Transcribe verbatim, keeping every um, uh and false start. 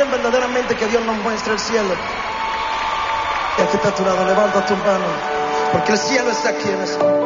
quieren verdaderamente que Dios nos muestre el cielo? Y aquí está a tu lado, levanta tu mano, porque el cielo está aquí en ese momento.